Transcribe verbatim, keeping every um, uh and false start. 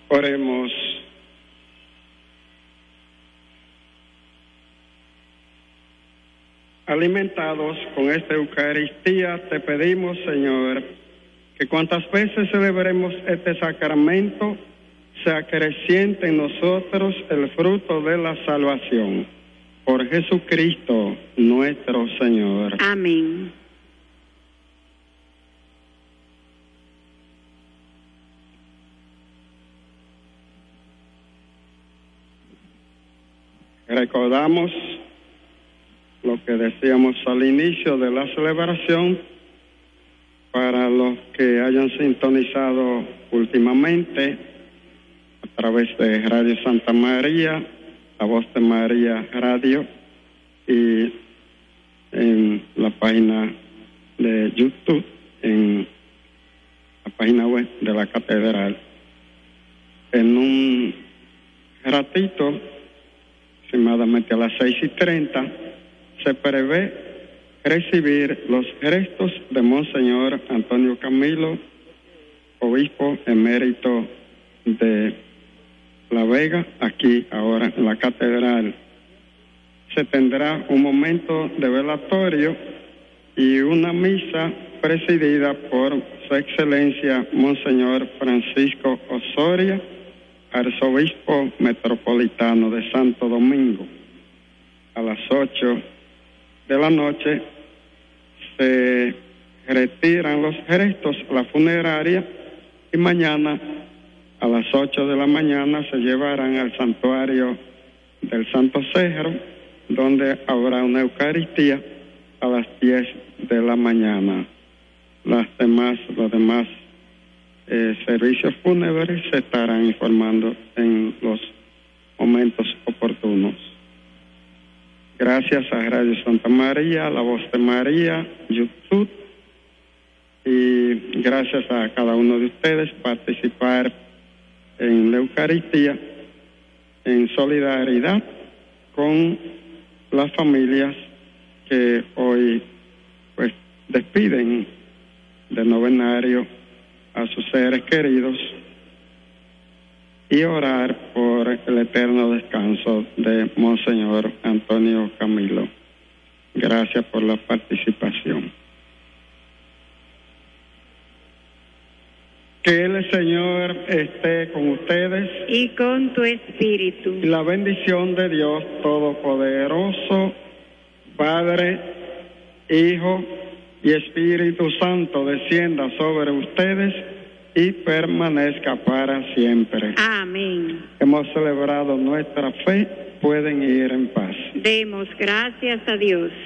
Oremos. Alimentados con esta Eucaristía, te pedimos, Señor, que cuantas veces celebremos este sacramento, sea creciente en nosotros el fruto de la salvación. Por Jesucristo, nuestro Señor. Amén. Recordamos lo que decíamos al inicio de la celebración, para los que hayan sintonizado últimamente a través de Radio Santa María, La Voz de María Radio, y en la página de YouTube, en la página web de la Catedral. En un ratito, aproximadamente a las seis y treinta, se prevé recibir los restos de Monseñor Antonio Camilo, obispo emérito de La Vega, aquí ahora en la catedral. Se tendrá un momento de velatorio y una misa presidida por Su Excelencia Monseñor Francisco Osoria, arzobispo metropolitano de Santo Domingo. A las ocho de la noche se retiran los restos a la funeraria y mañana a las ocho de la mañana se llevarán al santuario del Santo Cedro, donde habrá una Eucaristía a las diez de la mañana. Las demás, los demás eh, servicios fúnebres se estarán informando en los momentos oportunos. Gracias a Radio Santa María, La Voz de María, YouTube, y gracias a cada uno de ustedes participar en la Eucaristía en solidaridad con las familias que hoy pues despiden de novenario a sus seres queridos, y orar por el eterno descanso de Monseñor Antonio Camilo. Gracias por la participación. Que el Señor esté con ustedes y con tu espíritu. Y la bendición de Dios Todopoderoso, Padre, Hijo y Espíritu Santo, descienda sobre ustedes y permanezca para siempre. Amén. Hemos celebrado nuestra fe, pueden ir en paz. Demos gracias a Dios.